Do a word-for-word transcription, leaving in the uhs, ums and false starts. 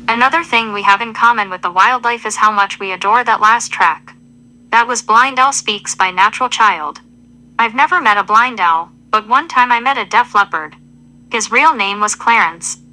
Another thing we have in common with the wildlife is how much we adore that last track. That was Blind Owl Speaks by Natural Child. I've never met a blind owl, but one time I met a deaf leopard. His real name was Clarence.